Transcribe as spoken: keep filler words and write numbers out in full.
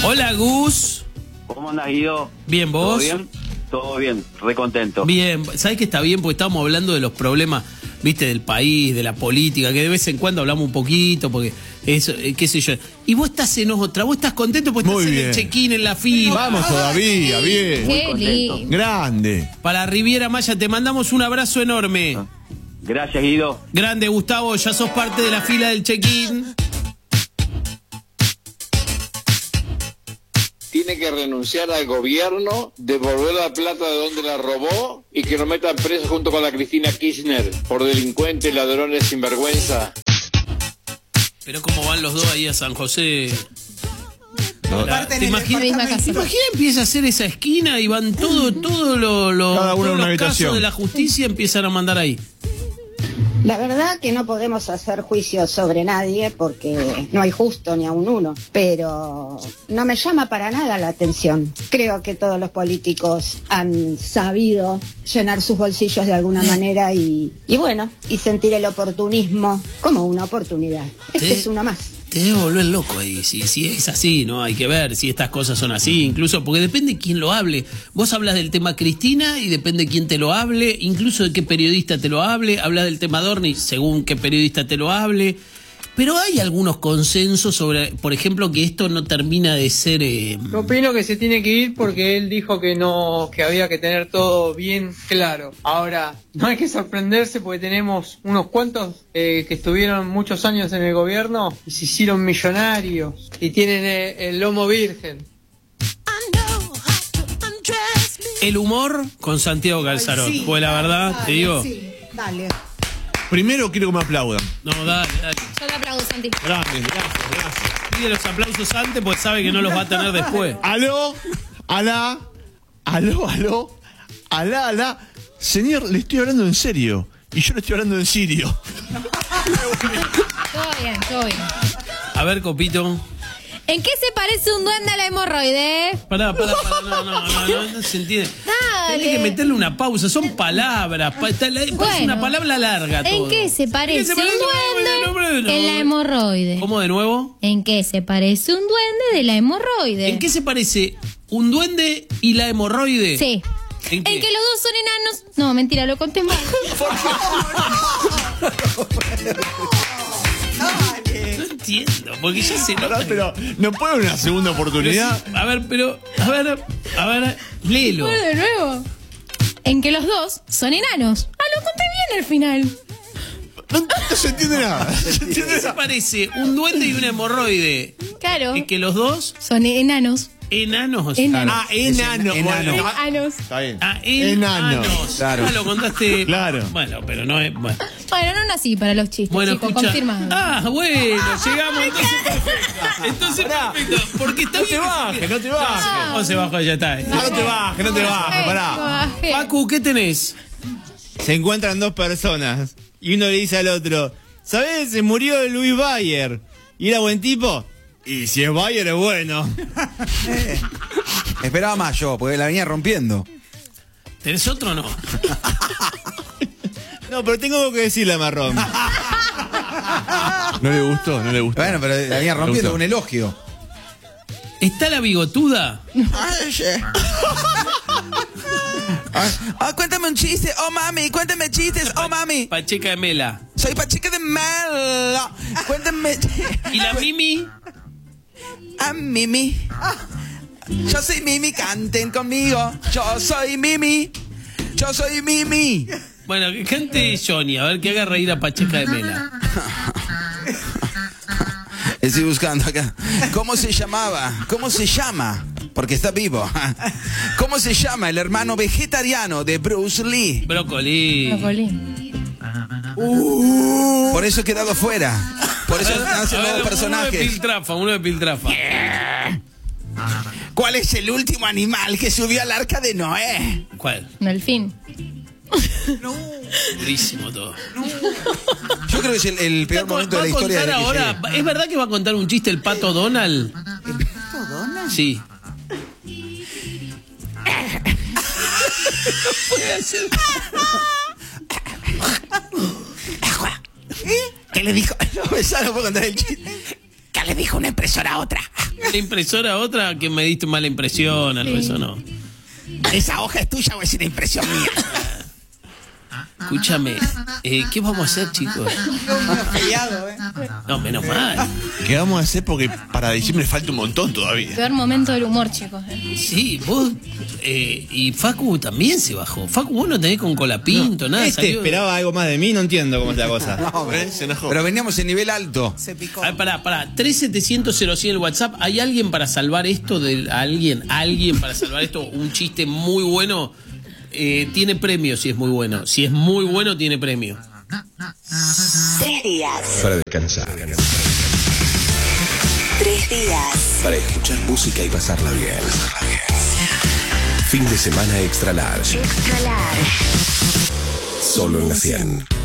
Hola, Gus. ¿Cómo andas, Guido? Bien, ¿vos? ¿Todo bien? Todo bien, re contento. Bien, ¿sabés que está bien? Porque estamos hablando de los problemas, viste, del país, de la política, que de vez en cuando hablamos un poquito, porque eso, eh, qué sé yo. Y vos estás en otra, vos estás contento porque Muy estás bien. en el check-in, en la fila. Vamos todavía, bien. Qué lindo. Grande. Para Riviera Maya, te mandamos un abrazo enorme. Gracias, Guido. Grande, Gustavo, ya sos parte de la fila del check-in. Tiene que renunciar al gobierno, devolver la plata de donde la robó y que lo metan preso junto con la Cristina Kirchner por delincuentes, ladrones, sinvergüenza. Pero cómo van los dos ahí a San José. No. La- ¿Te imaginas? misma casa. ¿Te imaginas? Empieza a hacer esa esquina y van todo, todo lo, lo- Cada uno todos en una los casos habitación. de la justicia empiezan a mandar ahí. La verdad que no podemos hacer juicios sobre nadie porque no hay justo ni a un uno, pero no me llama para nada la atención. Creo que todos los políticos han sabido llenar sus bolsillos de alguna manera y, y bueno, y sentir el oportunismo como una oportunidad. Este Sí. es uno más. Te debe volver loco ahí, si, si es así, ¿no? Hay que ver si estas cosas son así, incluso porque depende quién lo hable. Vos hablas del tema Cristina y depende quién te lo hable, incluso de qué periodista te lo hable, hablas del tema Dorni según qué periodista te lo hable. Pero hay algunos consensos sobre, por ejemplo, que esto no termina de ser... Eh, Yo opino que se tiene que ir porque él dijo que no, que había que tener todo bien claro. Ahora, no hay que sorprenderse porque tenemos unos cuantos eh, que estuvieron muchos años en el gobierno y se hicieron millonarios y tienen eh, el lomo virgen. el humor con Santiago Calzarón. Sí, Pues la verdad, dale, te digo... Sí, dale. Primero quiero que me aplaudan. No, dale, dale. Yo te aplaudo, Santi. Gracias, gracias, gracias. Pide los aplausos antes porque sabe que no los va a tener después. Aló, alá, aló, aló, alá, alá. Señor, le estoy hablando en serio. Y yo le estoy hablando en sirio. Todo bien, todo bien. A ver, Copito. ¿En qué se parece un duende a la hemorroide? Pará, pará, pará, no, no, no, no, no se entiende. Dale. Tenés que meterle una pausa, son palabras. Pa, está, la- Bueno. es una palabra larga todo. ¿En qué se parece, ¿En qué se parece un duende No, en la hemorroide? ¿Cómo de nuevo? ¿En qué se parece un duende de la hemorroide? ¿En qué se parece un duende y la hemorroide? Sí. ¿En ¿En, qué? que los dos son enanos? No, mentira, lo conté mal. No entiendo, porque ya se Pará, nota. pero ¿no puede haber una segunda Pero oportunidad? sí, a ver, pero, a ver, a ver, léelo. Bueno, de nuevo. En que los dos son enanos. Ah, lo conté bien al final. No, no se entiende nada. No se ¿En entiende qué se nada. parece un duende y una hemorroide? Claro. ¿Y que los dos Son enanos. enanos? Enanos. Ah, enano. enano. Bueno, Enanos. está bien. Ah, Enanos. enanos. Claro. Ah, lo contaste. Claro. Bueno, pero no es. Bueno, Bueno, no nací para los chistes, bueno chicos, escucha. confirmado. Ah, bueno, llegamos. Entonces perfecto. Entonces perfecto. Porque está No te bien. bajes, no te bajes. No se bajó, ya está. No te bajes, no te bajes, pará. Bajé. Pacu, ¿qué tenés? Se encuentran dos personas y uno le dice al otro, ¿sabes? Se murió Luis Bayer. ¿Y era buen tipo? Y si es Bayer es bueno. Esperaba más yo, porque la venía rompiendo. ¿Tenés otro o no? No, pero tengo algo que decirle a Marrón. No le gustó, no le gustó. Bueno, pero la venía rompiendo gustó. un elogio. ¿Está la bigotuda? Ah, ah, cuéntame un chiste, oh mami, cuéntame chistes, oh mami. Pacheca de Mela. Soy Pacheca de Melo. Cuéntame. ¿Y la Mimi? A Mimi. Yo soy Mimi, canten conmigo. Yo soy Mimi. Yo soy Mimi. Bueno, que cante Johnny, a ver que haga reír a Pacheca de Mela. Estoy buscando acá. ¿Cómo se llamaba? ¿Cómo se llama? Porque está vivo. ¿Cómo se llama el hermano vegetariano de Bruce Lee? Brócoli. Brócoli. Por eso he quedado fuera. Por eso A hacen ver, nuevos uno de personajes. Piltrafa, uno de Piltrafa. ¿Cuál es el último animal que subió al arca de Noé? ¿Cuál? Delfín. Durísimo todo. Yo creo que es el, el peor Va momento de a la historia. contar desde que ahora, llegué. ¿es verdad que va a contar un chiste el Pato Donald? ¿El Pato Donald? Sí. ¿Qué le dijo? No, ya no puedo contar el chiste. ¿Qué le dijo una impresora a otra. Una impresora a otra que me diste mala impresión, algo Sí. eso no. ¿Esa hoja es tuya o es una impresión mía? Escúchame, eh, ¿qué vamos a hacer, chicos? No, menos mal. ¿Qué vamos a hacer? Porque para diciembre falta un montón todavía. Peor momento del humor, chicos. eh. Sí, vos eh, y Facu también se bajó. Facu, vos no tenés con colapinto, nada. Este salió- esperaba algo más de mí, no entiendo cómo es la cosa. No, ¿Eh? Se enojó. pero veníamos en nivel alto. Se picó. A ver, pará, pará. tres setecientos cero cien el WhatsApp. ¿Hay alguien para salvar esto? De ¿Alguien? ¿Alguien para salvar esto? Un chiste muy bueno. Eh, tiene premio si es muy bueno. Si es muy bueno, tiene premio. Tres días. Para descansar. Tres días. Para escuchar música y pasarla bien. Fin de semana extra large. Extra large. Solo en la cien.